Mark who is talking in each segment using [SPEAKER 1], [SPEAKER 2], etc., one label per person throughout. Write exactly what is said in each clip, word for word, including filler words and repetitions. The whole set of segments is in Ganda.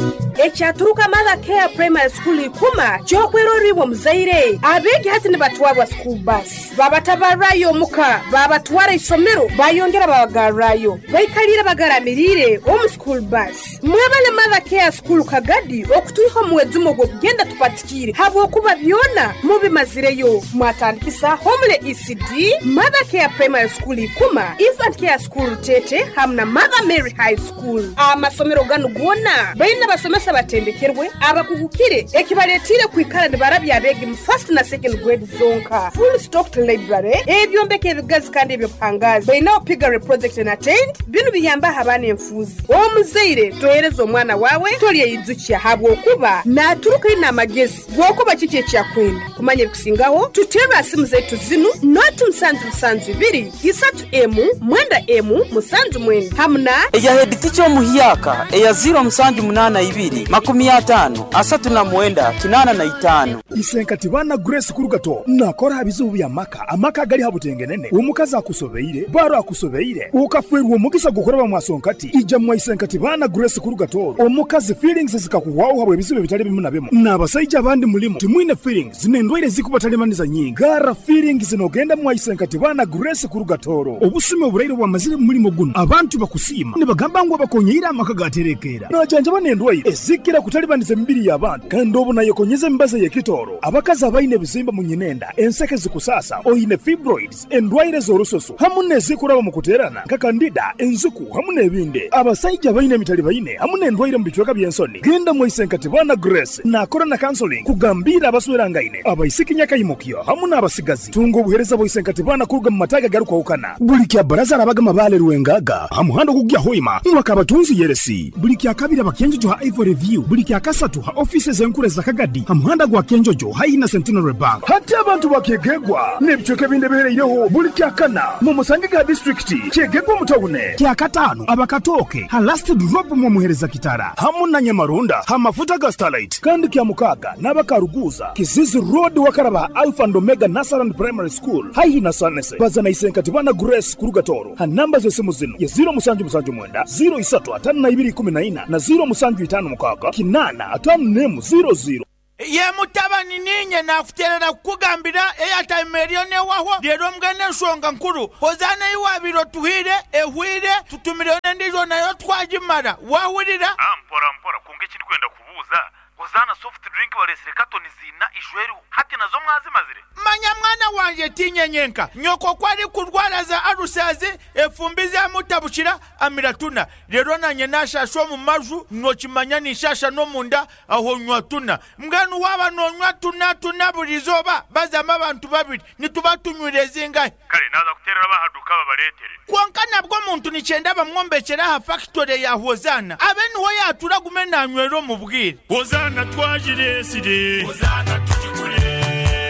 [SPEAKER 1] Ekyaturuka Mother Care Primary School ikuma kyokweroribwa muzaire abegi hati ne batwabwa school bus babatabarayo muka babatwara isomero bayongera babagarayo bayikalira bagaramirire omu school bus mwebale Mother Care School kagadi okutuiho muwezumo gwo kugenda tupatikire habo kuba byona mubimazireyo mwatandikisa homle E C D Mother Care Primary School ikuma Infant Care School Tete hamna Mother Mary High School amasomero ganu gwona bayina basomesa batendekerwe abakugukire ekibaletire kwikala ne barabya abegi mu first na second grade zonka full stocked library ebyombeke ebigazi kandi ebyo pangazi bayina pigare project and attend binu biyamba abana enfuzi omuzaire toyereza omwana wawe toli yizukiya habwo kuba na turuka ina magezi gwokuba kiki ekyakwenda kumanye kusingaho tuteba simu zetu zinu not msanju msanju biri isatu emu mwenda emu musanju mwenda hamna
[SPEAKER 2] eya head teacher muhiyaka eya zero msanju munana ibiri makumi atano asatu na mwenda kinana na itano
[SPEAKER 3] isenkati bana Grace Kurugato nakora habizubu ya maka amaka gali habutengenene umukazi akusobeire baro akusobeire ukafwerwa umugisa gukora bamwasonkati ija mwa isenkati bana Grace Kurugato umukazi feelings zikakuwaho habwe bizibe bitari bimuna bemo nabasayija abandi mulimo timwine feelings zinendwire zikubatalемaniza nyinga gara feelings zinogenda mwa isenkati bana Grace Kurugatoro obusume buraire bwamazire mulimo guno abantu bakusima nibagamba ngo bakonyira amaka gaterekera najanja banendwaire ezikira kutalibaniza mbiri y'abantu kandi obuna yekonyeze mbaze yekitoro abakazi abayine bizimba munyinenda enseke zikusasa oyine fibroids endwaire zorososo hamune zikuraba mukuterana kakandida enzuku hamune ebinde abasayija bayine mitali bayine hamune endwaire mbichweka byensoni genda mu isenkati bana Grace nakora na counseling kugambira abaswerangaine abayisikinya kayimukyo hamune abasigazi tungo buhereza bo isenkati bana kuruga mu mataga garuka ukana bulikya baraza rabaga mabale ruwengaga hamuhando kugya hoima mwaka batunzi yeresi bulikya kabira bakenjo ha Ivory View bulikya kasatu ha offices enkure za kagadi hamuhanda gwa kenjojo haina Centenary Bank hati abantu bakegegwa nebchoke binde bereireho bulikya kana mu musangiga district chegegwa mutawune kya katano abakatoke ha last drop mu muhereza kitara hamuna nyamarunda ha mafuta ga Starlight kandi kya mukaga nabakaruguza Kizizi Road wakaraba Alpha and Omega Nasaran Primary School haina Sanese bazana isenkati bana Grace Kurugatoro ha namba zo simu zino ya zero musanju musanju mwenda zero isatu atanu na ibiri kumi na ina na zero musanju itanu mukaga kinana atanu nemu zero zero
[SPEAKER 4] ye mutabani ninye nafuterera kugambira airtime erione waho rero mgane nsonga nkuru hozana iwabiro tuhire ehwire tutumire ndizo nayo twajimara wawurira
[SPEAKER 5] ampora mpora kunge kiri kwenda kubuza hozana soft drink balesire katoni zina ijweru hati nazo mwazi mazire
[SPEAKER 4] manya mwana wanje tinyenyenka nyoko kwari kurwara za arusazi efumbiza mutabushira amiratuna rero nanye nashasho mu maju nokimanya nishasha no munda aho nywatuna mganu waba no nywatuna tuna burizoba bazama abantu babiri nitubatunyureze ngai
[SPEAKER 5] kale naza kuterera bahaduka babaletere
[SPEAKER 4] kwanka nabwo muntu nicenda bamwombekera ha factory ya hozana abeni ho yatura gumena nywero mu bwire
[SPEAKER 5] hozana twajire sire hozana tujigure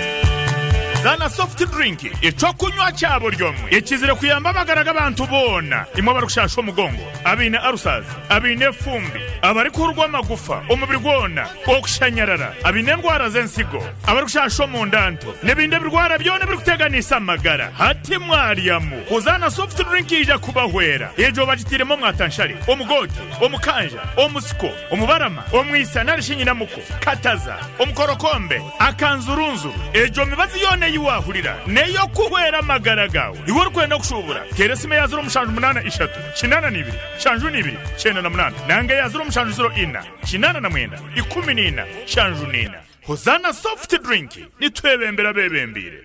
[SPEAKER 5] Zana soft drink ico kunywa cyabo ryomwe ikizire kuyamba bagaraga abantu bona imwe barushasho mugongo abine arusazi abine fumbi abari kurwa amagufa umubiri gwona okushanyarara abine ndwara zensigo abari kushasho mu ndanto nebinde birwara byone biri kuteganisa amagara hati mwariyamu kuzana soft drink ija kubahwera ejo bagitiremo mwatanshari omugoti omukanja omusiko omubarama omwisa narishinyina muko kataza omukorokombe akanzurunzu ejo mibazi yone yiwahurira neyo kuhwera amagara gawe iwo rukwenda kushubura keresime yazuro mushanju munana ishatu kinana nibiri shanju nibiri cyenda na munana nange yazuro mushanju zero ina kinana na mwenda ikumi nina shanju nina hozana soft drink nitwebembera bebembire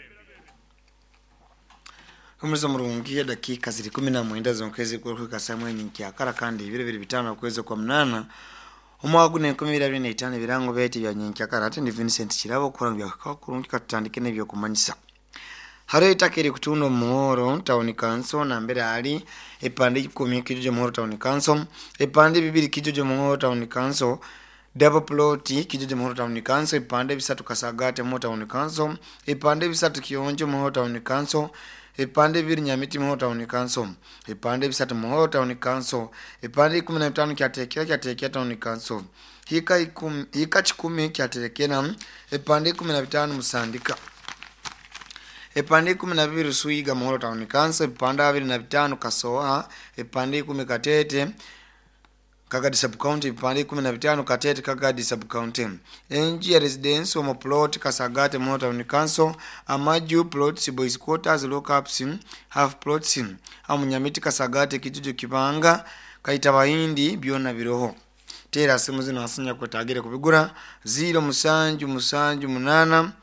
[SPEAKER 6] Umuza murungiye dakika ziri kumi na mwenda zonkwezi kwa samwe nyinki akara kandi ibiro biri bitano kweze kwa munana umwagune kumira bine itane birango bete bya nyinki akara ati ni Vincent Kirabo kurangya kurungi katandike nebyo kumanyisa haro itakiri kutuno muhoro town council na mbere ali epande kumi kijoje muhoro town council epande bibiri kijoje muhoro town council double plot kijoje muhoro town council epande bisatu kasagate muhoro town council epande bisatu kionjo muhoro town council epande bibiri nyamiti muhoro town council epande bisatu muhoro town council epande kumi na tano kyatekera kyatekera town council hika ikum hika kumi kyatekera epande kumi na tano musandika epande kumi na mbili Suiga muhoro town council epande abiri na bitano Kasoha epande kumi Katete Kagadi sub-county vipande kumi na vitano Katete Kagadi sub-county. Enji ya residence omo plot Kasagate Motown Council Amaju plots boys quarters lock-ups half plots amunyamiti Kasagate Kijuju Kibanga Kaita Bahindi byona biroho. Tera simu zino asanya kwetagire kubigura zero musanju musanju munana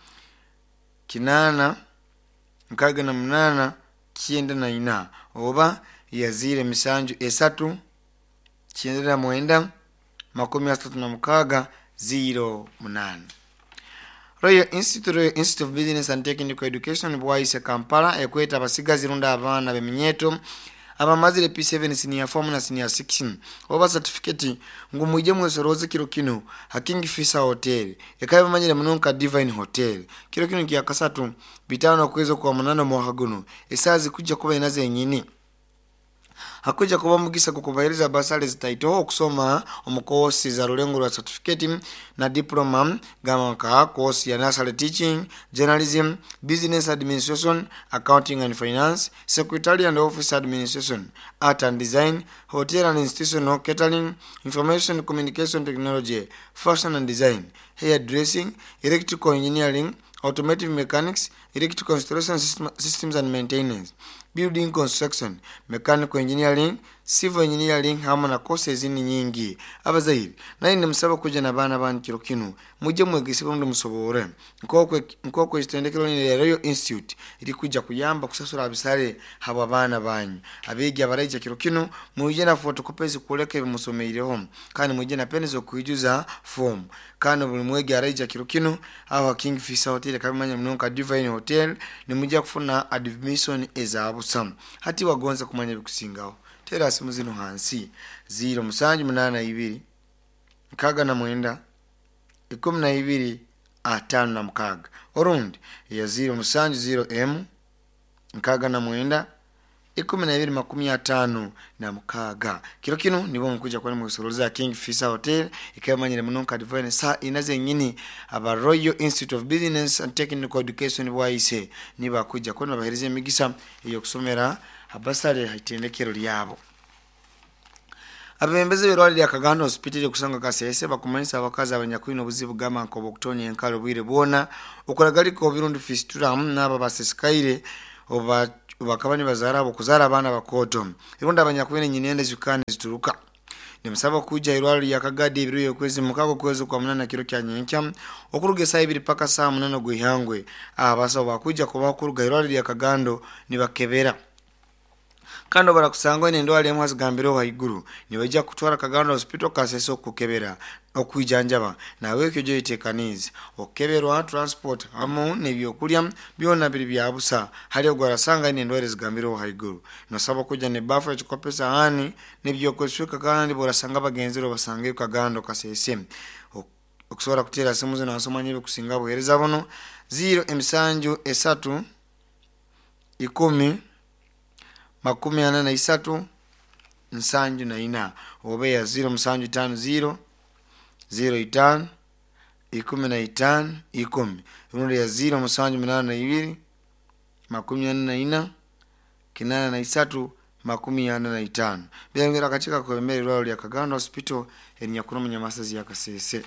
[SPEAKER 6] kinana nkaga na munana kienda na ina oba yazire misanju esatu kienda mwenda makumi atatu na mukaga zero munana. Royal Institute Royal Institute of Business and Technical Education bwaise Kampala ekweta abasiga zirunda abana beminyeto abamazire P seven senior form na senior sixteen oba certificate ngumuje mwesoroze kiro kino Haking Fisa Hotel ekaye bamanyire munonka Divine Hotel kiro kino kiya kasatu bitano kwezo kwa munana muhaguno esazi kujja kuba inaze enyini hakuja kuba mugisa kukubairiza basale zitaito okusoma omukosi za rulengo lwa certificate na diploma gamanka course ya nursery teaching, journalism, business administration, accounting and finance, secretary and office administration, art and design, hotel and institutional catering, information communication technology, fashion and design, hairdressing, electrical engineering, automotive mechanics, electrical installation system, systems and maintenance, building construction, mechanical engineering, civil engineering hamwe na courses ni nyingi. Abazairi naye ndimsaba kuja na bana bana kiro kino muje mwegisiba ndo musobore nkokwe nkokwe istendekero ni Royal Institute iri kuja kuyamba kusasura abisare haba bana banyu abegi abaraje kiro kino muje na photocopy kuleke bimusomeireho kandi muje na peni zo kuijuza form kandi buli mwege araje kiro kino aho King Fisa Hotel kabimanya mnonka Divine Hotel ni muje kufuna admission ezabusam hati wagonza kumanya bikusingaho. Tera simu zino hansi zero musanju munana ibiri nkaga na mwenda ikumi na ibiri atano na mukaga orundi ya zero musanju zero m nkaga na mwenda ikumi na ibiri makumi atano na mukaga kiro kino nibo mukuja kwa mwesoroza King Fisa Hotel ikamanyire munonka Divine sa inaze nyini aba Royal Institute of Business and Technical Education bwaise niba kuja kwa baherize emigisa iyo kusomera abasare haitendekero lyabo. Abembeze birwali ya Kagando Hospital kusanga kasese bakumanyisa abakaza abanyakwino buzibu gama ko Boktoni enkalo bwire bona ukuragali ko birundi fistura naba basesikaire oba bakabani bazara bokuzara abana bakoto irunda abanyakwino nyinende zikane zituruka nimusaba kuja irwali ya Kagadi ibiru yokwezi mukago kwezo kwa munana kiro kya nyenkya okurugesa ibiri paka saa munana gwihangwe abasa bakuja kuba kuruga irwali ya Kagando nibakebera kando barakusangwa ni ndwali emwazi gambiro haiguru niweja kutwara Kagando Hospital kaseso kukebera okwijanjaba nawe kyo itekanize okeberwa transport amu nebyokulya byona biri byabusa hali ogwarasanga ni ndwali zigambiro haiguru nosaba kuja ne bafu ekikopesa hani nebyokweshuka kandi borasanga bagenzero basange Kagando kasese okusora kutera simuze na asomanye bikusinga buhereza bono zero emsanju esatu ikumi makumi ana na isatu nsanju na ina obeya zero msanju tano zero zero itano ikumi na itano ikumi rundi ya zero msanju minana na ibiri makumi ana na ina kinana na isatu makumi ana na itano bilangira katika kwemeri rwali ya Kagando Hospital enyakuna munyamasazi ya kasese.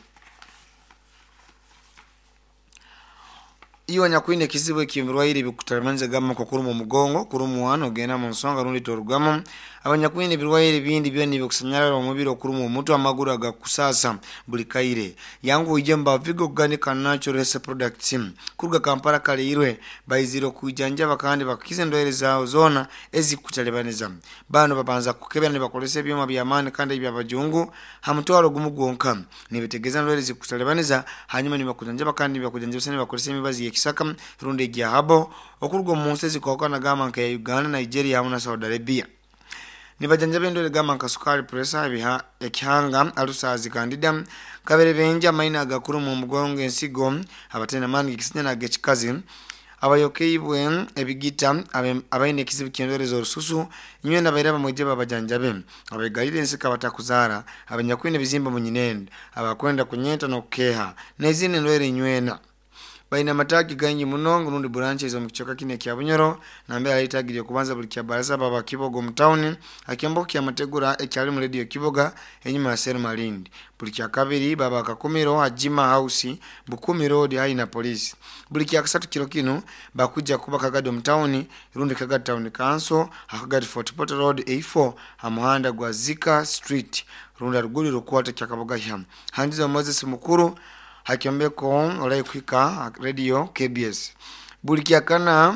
[SPEAKER 6] Iyo nyakwine kizibu kimrwa iri bikutaramanze gama ko kuri mu mugongo kuri mu hano gena mu nsonga rundi torugama abanyakwine birwa iri bindi byo ni bikusanyara mu mubiro kuri mu mutu amaguru agakusasa buli kaire yangu ijemba vigo organic natural resource products kuruga Kampala kale irwe bayiziro kujanja bakandi bakize ndoere zao zona ezikutalebaniza bano babanza kukebera ne bakolese byoma byamani kandi byabajungu hamutwaro gumugonka nibitegeza ndoere zikutalebaniza hanyuma ni bakujanja bakandi bakujanja usene bakolese imibazi kisaka rundi gya habo okurgo monsezi kokana gama nka Uganda, Nigeria hamwe na Saudi Arabia nibajanja bendo gama nka sukari pressa biha ekihanga alusazi kandida kabere benja maina agakuru mu mugongo ensigo abatena mangi kisinya na gechikazi abayokeyibwe ebigita abayine kizibu kyendoreza orususu nywena bayiraba muje babajanja be abagalire nsika batakuzara abanyakwine bizimba mu nyinende abakwenda kunyeta no keha nezine ndwere nywena baina matagi ganyi munongo nundi branches mu kichoka kine kya Bunyoro nambe alitagiriye kubanza buli kya baraza baba Kibogo mu town akembo kya mategura ekyali mu radio Kiboga enyuma ya Selma Lindi buli kya kabiri baba Kakumiro Ajima House Bukumi Road haina police buli kya kasatu kilo kino bakujja kuba Kagado mu town rundi Kagado town council akagadi Fort Portal Road A four amuhanda gwa Zika Street runda ruguli rukwata kya Kaboga him handiza Moses mukuru hakiambeko olai kwika radio K B S buli kya kana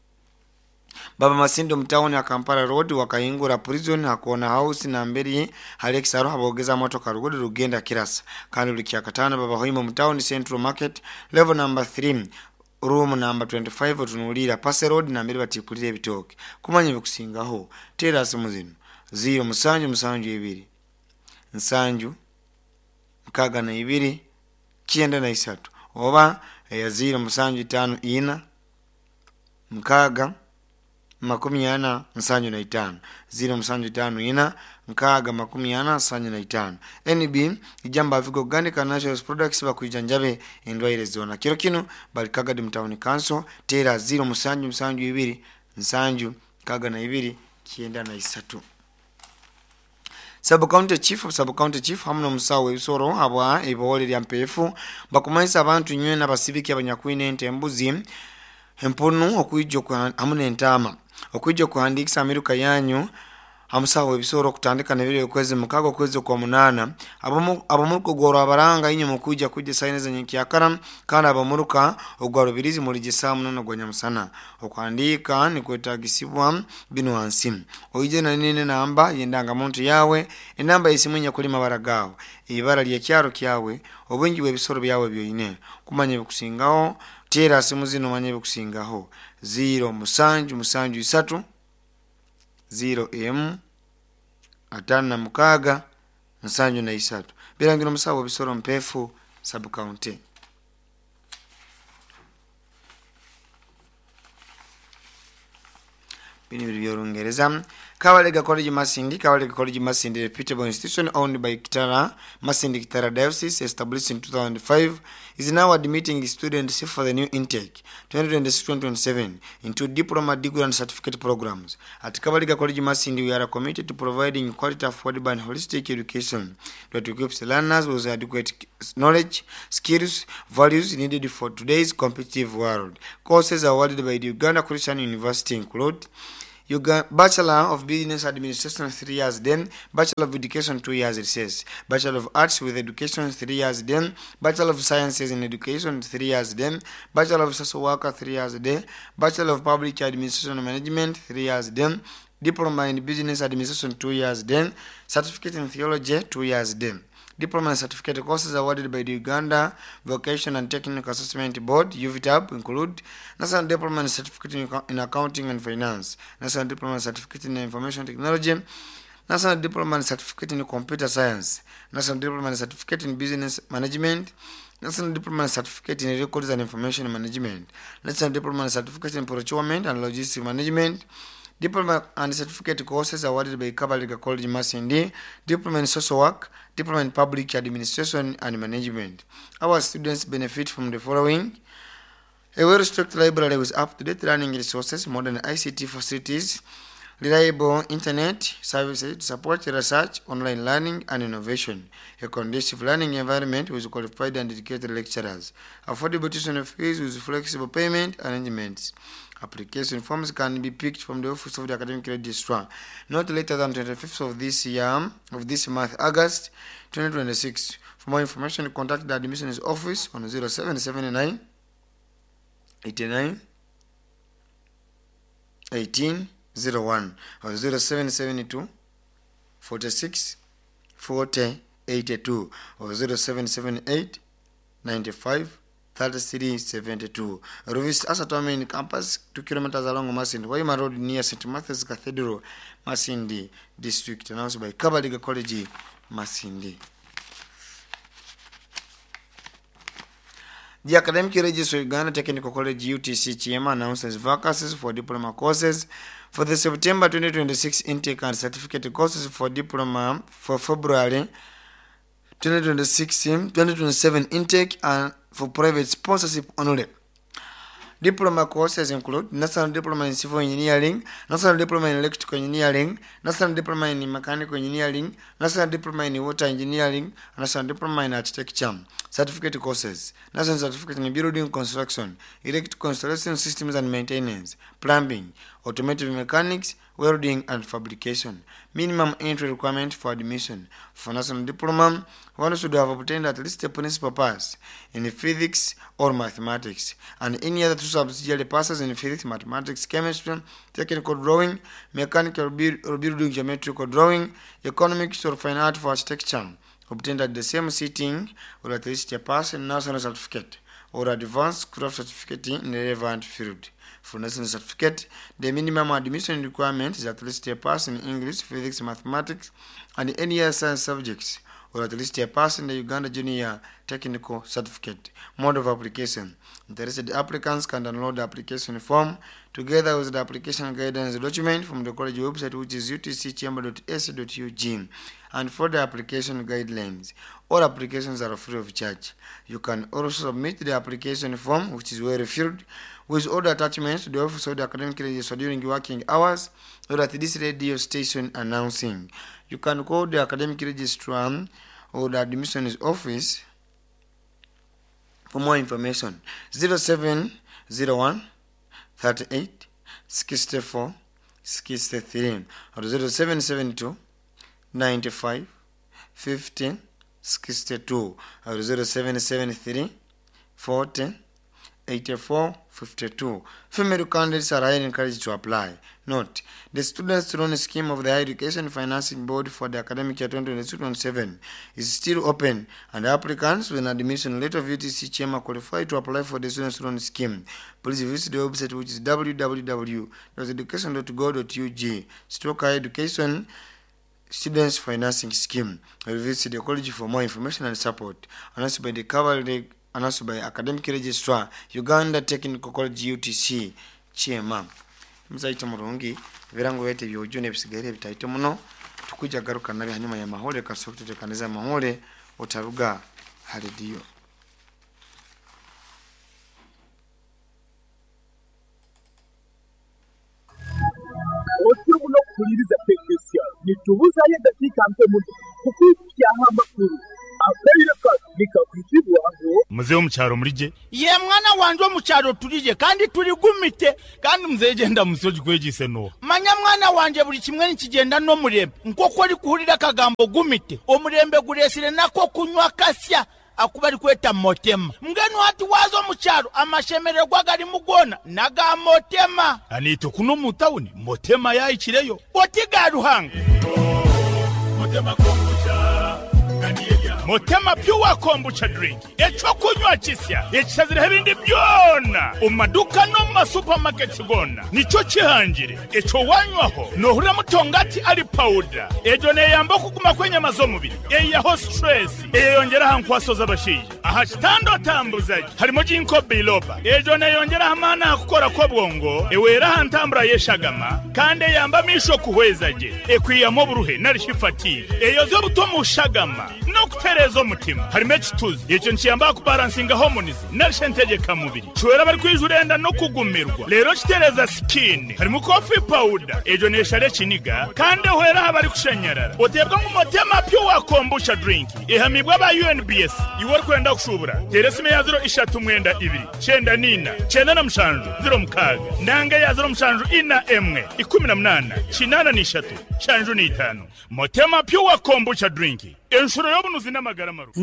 [SPEAKER 6] baba Masindo mtaoni ya Kampala Road wakaingura prison hakona house na mberi Alex Aro habogeza moto karugudi rugenda kirasa kandi buli kya katana baba Hoimo mtaoni Central Market level number three room number twenty-five tunulira Pase Road na mberi batipulire ebitoke kumanye bikusingaho terrace muzino zero musanju musanju ibiri nsanju mkaga na ibiri kienda na isatu oba ya zero musanju tano ina mkaga makumi ana nsanju na itano zero musanju tano ina mkaga makumi ana nsanju na itano N B ijamba afigo Organic Natural Products bakujanjabe endwaire zona kiro kino bali Kagadi Mtown Council tera zero musanju musanju ibiri nsanju kaga na ibiri kienda na isatu Sub County Chief of Sub County Chief hamno musawe bisoro abwa ebole lya mpefu bakumaisa abantu nywe n'abasibiki abanyakwine entembuzi empunu okwijjo kwa hamune ntama okwijjo kuhandikisa Amerika yanyu amusawe bisoro kutandika nebire kweze mukago kweze kwa munana abamu abamuruko goro abaranga inyo mukujja kujje sayineza nyinki yakara kandi abamuruka ogwaro birizi muri gisamu nano gwa nyamusana okwandika ni kwetagisibwa bino hansi oyije na nene namba yendanga muntu yawe enamba isimunya kulima baragawo ibara lye kyaro kyawe obungi bwe bisoro byawe byoine kumanye bikusingaho tera simuzino manye bikusingaho zero musanju musanju isatu zero M atana mukaga nsanju na isatu birangiro musawo bisoro mpefu sub county bini byorungereza Kawalega College Masindi Kawalega College Masindi reputable institution owned by Kitara Masindi Kitara Diocese established in two thousand five is now admitting students for the new intake twenty twenty-six twenty twenty-seven into diploma degree and certificate programs. At Kawalega College Masindi we are committed to providing quality affordable and holistic education that equips learners with adequate knowledge, skills, values needed for today's competitive world. Courses awarded by the Uganda Christian University include Uganda Bachelor of Business Administration three years, then Bachelor of Education two years it says, Bachelor of Arts with Education three years, then Bachelor of Sciences in Education three years, then Bachelor of Social Worker three years, then Bachelor of Public Administration and Management three years, then Diploma in Business Administration two years, then Certificate in Theology two years, then Diploma and certificate courses awarded by the Uganda Vocational and Technical Assessment Board U V T A B include National Diploma and Certificate in Accounting and Finance, National Diploma and Certificate in Information Technology, National Diploma and Certificate in Computer Science, National Diploma and Certificate in Business Management, National Diploma and Certificate in Records and Information Management, National Diploma and Certificate in Procurement and Logistics Management, Diploma and certificate courses awarded by Kabalega College Masindi, Diploma in Social Work, Diploma in Public Administration and Management. Our students benefit from the following: a well-stocked library with up-to-date learning resources, modern I C T facilities, reliable internet services to support research, online learning and innovation, a conducive learning environment with qualified and dedicated lecturers, affordable tuition fees with flexible payment arrangements. Application forms can be picked from the office of the academic registrar not later than twenty-fifth of this year, of this month, August twenty twenty-six. For more information, contact the admissions office on zero seven seven nine, eighty-nine, eighteen, zero one or zero seven seven two, forty-six, forty, eighty-two or zero seven seven eight, ninety-five, thirty-three, seventy-two. Visit us at our main campus, two kilometers along Masindi, Waima Road near Saint Matthew's Cathedral, Masindi District, announced by Kabalega College, Masindi. The Academic Register of Uganda Technical College U T C C M announces vacancies for diploma courses for the September twenty twenty-six intake and certificate courses for diploma for February twenty twenty-six twenty twenty-seven intake and for private sponsorship only. Diploma courses include National Diploma in Civil Engineering, National Diploma in Electrical Engineering, National Diploma in Mechanical Engineering, National Diploma in Water Engineering, and National Diploma in Architecture. Certificate courses, National Certificate in Building Construction, Electrical Installation Systems and Maintenance, Plumbing, Automotive Mechanics, Welding and Fabrication. Minimum entry requirement for admission. For National Diploma, one should have obtained at least a principal pass in physics or mathematics, and any other two subsidiary passes in physics, mathematics, chemistry, technical drawing, mechanical or building geometrical drawing, economics or fine art for architecture, obtained at the same sitting, or at least a pass in national certificate or advanced craft certificate in the relevant field. For national certificate, the minimum admission requirement is at least a pass in English, physics, mathematics, and any other science subjects, or at least a pass in the Uganda Junior Technical Certificate. Mode of application. Interested applicants can download the application form together with the application guidance document from the college website, which is u t c chamber dot a c dot u g, and for the application guidelines. All applications are free of charge. You can also submit the application form, which is well filled, with all the attachments to the office of the academic register during working hours, or at this radio station announcing. You can call the academic registrar or the admissions office for more information. zero seven zero one, thirty-eight, sixty-four, sixty-three or zero seven seven two, ninety-five, fifteen, sixty-two or zero seven seven three, forty, eighty-four, fifty-two. Female candidates are highly encouraged to apply. Note: the Students' Loan Scheme of the Higher Education Financing Board for the academic year twenty twenty-six twenty-seven is still open, and applicants with an admission letter of U T C Chema qualified to apply for the Students' Loan Scheme. Please visit the website, which is w w w dot education dot go dot u g. Stroke Higher Education Students Financing Scheme. Or visit the college for more information and support. Announced by the Cavalry announced by Academic Registrar, Uganda Technical College U T C Chema. Mzaita Murungi, virango vete vyojune bisigare bitaite muno, tukuja garuka nabi hanyuma ya mahole kasokute tekaneza mahole otaruga halidio.
[SPEAKER 7] Otu muno kuliriza teknisya, nitubuza ye dakika mpe muno, kukukia amakuru.
[SPEAKER 5] Muze omukyaro mulije
[SPEAKER 4] ye mwana wanje omukyaro tulije kandi tuli gumite kandi muze genda musoji kwegise no manya mwana wanje buli kimwe nikigenda no murembe nkoko ali kuhulira kagambo gumite omurembe guresire nako kunywa kasya akuba ali kweta motema mngeno ati wazo omukyaro amashemere gwagari mugona naga motema anito kuno mutawuni motema yayikireyo otigaruhanga motema kombucha Motema Pure Kombucha drink. Echo kunywa kisya. Ekizira ebindi byona. Umaduka no ma supermarket gona. Nicho kihanjire. Echo wanywaho no hura mutongati ali powder. Ejo ne yamba kuguma kwenye mazomubiri. Eya ho stress. Eyongera hankwasoza bashije. Aha kitando tambuzaji. Harimo jinko biloba. Ejo ne yongera hamana akukora ko bwongo. Ewera hantambura yeshagama. Kande yamba misho kuhwezaje. Ekwiyamo buruhe narishifati. Eyo zo butomu shagama. No kuterezo mutima harimo ekituzi icyo nkiyamba kubalansinga harmonies narishentegeka mubiri chwera bari kwijurenda no kugumirwa rero kitereza skin harimo coffee powder ejo neshare kiniga kandi hwera habari kushenyerera otebwa mu Motema Pure Kombucha drink ihamibwa ba U N B S iwor kwenda kushubura teresime ya zero ishatu mwenda ibiri cyenda nina cyenda na mushanju zero mukaga ndange ya zero mushanju ina emwe ikumi na munana kinana ni ishatu shanju ni itanu Motema Pure Kombucha drink enshuro yobunuzi n'amagara maru